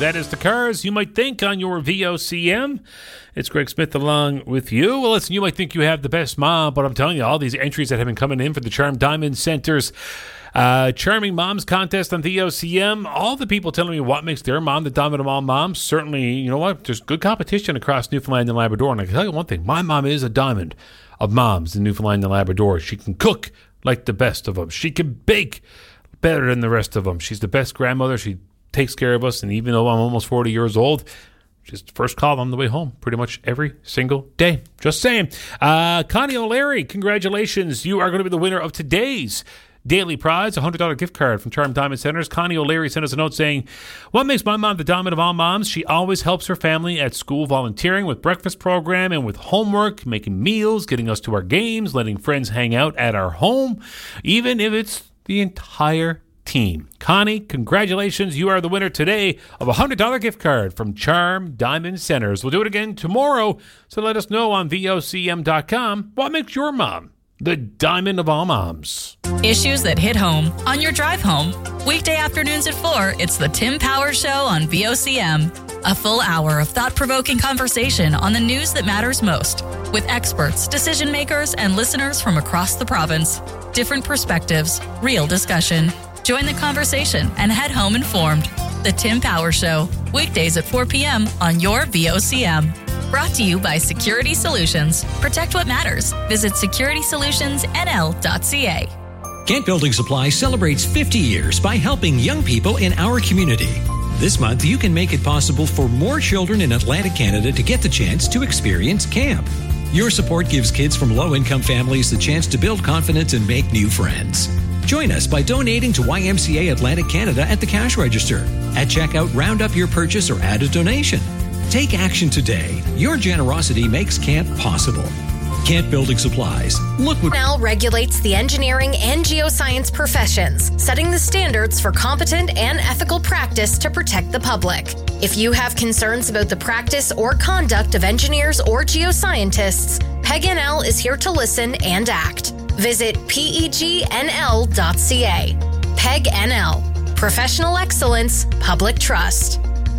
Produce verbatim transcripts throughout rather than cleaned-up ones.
That is the cars you might think on your V O C M. It's Greg Smith along with you. Well, listen, you might think you have the best mom, but I'm telling you, all these entries that have been coming in for the Charm Diamond Center's uh, Charming Moms Contest on V O C M, all the people telling me what makes their mom the diamond of all moms. Certainly, you know what, there's good competition across Newfoundland and Labrador. And I can tell you one thing, my mom is a diamond of moms in Newfoundland and Labrador. She can cook like the best of them. She can bake better than the rest of them. She's the best grandmother. She takes care of us. And even though I'm almost forty years old, just first call on the way home pretty much every single day. Just saying. Uh, Connie O'Leary, congratulations. You are going to be the winner of today's Daily Prize, a one hundred dollars gift card from Charm Diamond Centers. Connie O'Leary sent us a note saying, what makes my mom the diamond of all moms? She always helps her family at school, volunteering with breakfast program and with homework, making meals, getting us to our games, letting friends hang out at our home, even if it's the entire team. Connie, congratulations. You are the winner today of a one hundred dollars gift card from Charm Diamond Centers. We'll do it again tomorrow, so let us know on V O C M dot com what makes your mom the diamond of all moms. Issues that hit home on your drive home. Weekday afternoons at four, it's the Tim Power Show on V O C M. A full hour of thought-provoking conversation on the news that matters most, with experts, decision makers, and listeners from across the province. Different perspectives, real discussion. Join the conversation and head home informed. The Tim Power Show, weekdays at four p.m. on your V O C M. Brought to you by Security Solutions. Protect what matters. Visit security solutions n l dot c a. Kent Building Supply celebrates fifty years by helping young people in our community. This month, you can make it possible for more children in Atlantic Canada to get the chance to experience camp. Your support gives kids from low-income families the chance to build confidence and make new friends. Join us by donating to Y M C A Atlantic Canada at the cash register. At checkout, round up your purchase or add a donation. Take action today. Your generosity makes camp possible. Kent Building Supplies. Look what now regulates the engineering and geoscience professions, setting the standards for competent and ethical practice to protect the public. If you have concerns about the practice or conduct of engineers or geoscientists, P E G N L is here to listen and act. Visit P E G N L dot C A. P E G N L. Professional excellence, public trust.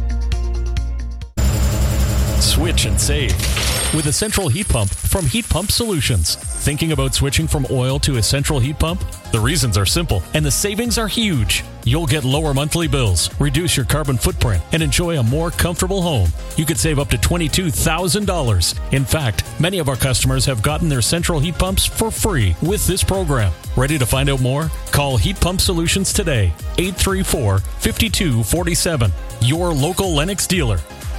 Switch and save with a central heat pump from Heat Pump Solutions. Thinking about switching from oil to a central heat pump? The reasons are simple and the savings are huge. You'll get lower monthly bills, reduce your carbon footprint, and enjoy a more comfortable home. You could save up to twenty-two thousand dollars. In fact, many of our customers have gotten their central heat pumps for free with this program. Ready to find out more? Call Heat Pump Solutions today, eight three four, five two four seven. Your local Lennox dealer.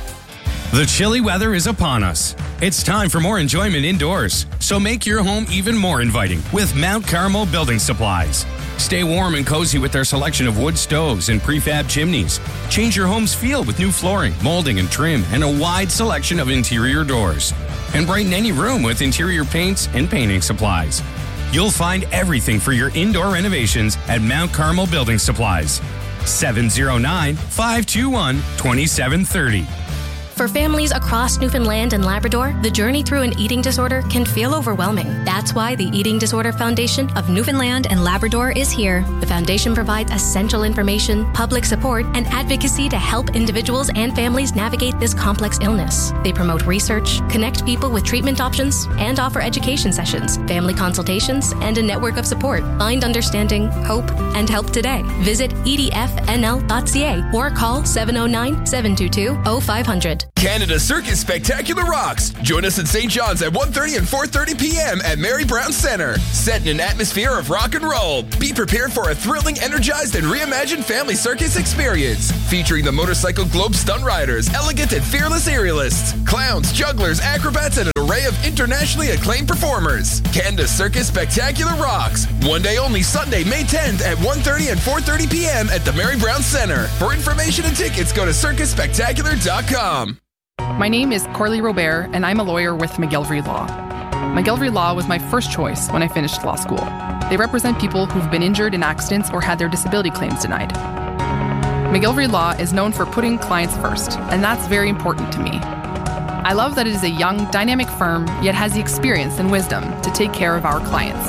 The chilly weather is upon us. It's time for more enjoyment indoors, so make your home even more inviting with Mount Carmel Building Supplies. Stay warm and cozy with their selection of wood stoves and prefab chimneys. Change your home's feel with new flooring, molding and trim, and a wide selection of interior doors. And brighten any room with interior paints and painting supplies. You'll find everything for your indoor renovations at Mount Carmel Building Supplies. seven oh nine, five two one, two seven three oh. For families across Newfoundland and Labrador, the journey through an eating disorder can feel overwhelming. That's why the Eating Disorder Foundation of Newfoundland and Labrador is here. The foundation provides essential information, public support, and advocacy to help individuals and families navigate this complex illness. They promote research, connect people with treatment options, and offer education sessions, family consultations, and a network of support. Find understanding, hope, and help today. Visit E D F N L dot C A or call seven oh nine, seven two two, oh five hundred. Canada Circus Spectacular rocks. Join us at Saint John's at one thirty and four thirty p.m. at Mary Brown Center. Set in an atmosphere of rock and roll. Be prepared for a thrilling, energized, and reimagined family circus experience. Featuring the Motorcycle Globe Stunt Riders, elegant and fearless aerialists, clowns, jugglers, acrobats, and an array of internationally acclaimed performers. Canada Circus Spectacular rocks. One day only, Sunday, May tenth at one thirty and four thirty p.m. at the Mary Brown Center. For information and tickets, go to circus spectacular dot com. My name is Corley Robert, and I'm a lawyer with McGillivray Law. McGillivray Law was my first choice when I finished law school. They represent people who've been injured in accidents or had their disability claims denied. McGillivray Law is known for putting clients first, and that's very important to me. I love that it is a young, dynamic firm, yet has the experience and wisdom to take care of our clients.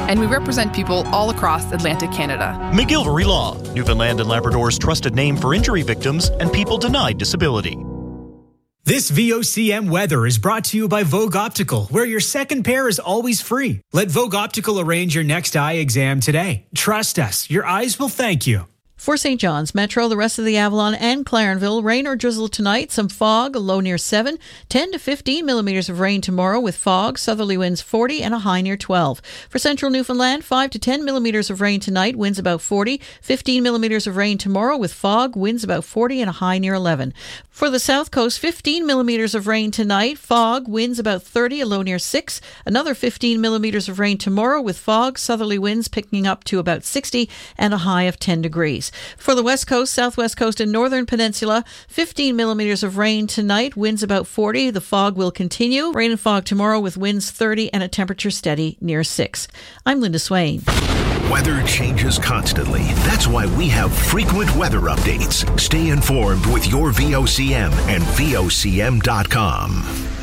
and we represent people all across Atlantic Canada. McGilvery Law, Newfoundland and Labrador's trusted name for injury victims and people denied disability. This V O C M weather is brought to you by Vogue Optical, where your second pair is always free. Let Vogue Optical arrange your next eye exam today. Trust us, your eyes will thank you. For Saint John's Metro, the rest of the Avalon and Clarenville, rain or drizzle tonight, some fog, a low near seven, ten to fifteen millimeters of rain tomorrow with fog, southerly winds forty and a high near twelve. For central Newfoundland, five to ten millimeters of rain tonight, winds about forty, fifteen millimeters of rain tomorrow with fog, winds about forty and a high near eleven. For the south coast, fifteen millimeters of rain tonight, fog, winds about thirty, a low near six, another fifteen millimeters of rain tomorrow with fog, southerly winds picking up to about sixty and a high of ten degrees. For the west coast, southwest coast and northern peninsula, fifteen millimeters of rain tonight, winds about forty. The fog will continue. Rain and fog tomorrow with winds thirty and a temperature steady near six. I'm Linda Swain. Weather changes constantly. That's why we have frequent weather updates. Stay informed with your V O C M and V O C M dot com.